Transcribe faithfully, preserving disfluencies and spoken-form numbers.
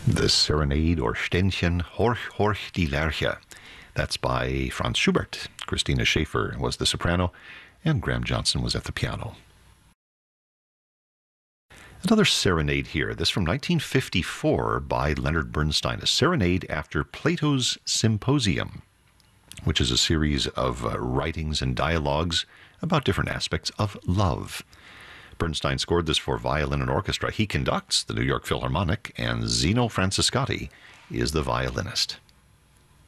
The Serenade or Ständchen, Horch, Horch die Lerche. That's by Franz Schubert. Christina Schaefer was the soprano, and Graham Johnson was at the piano. Another serenade here, this from nineteen fifty-four by Leonard Bernstein, a serenade after Plato's Symposium, which is a series of uh, writings and dialogues about different aspects of love. Bernstein scored this for violin and orchestra. He conducts the New York Philharmonic, and Zeno Francescatti is the violinist.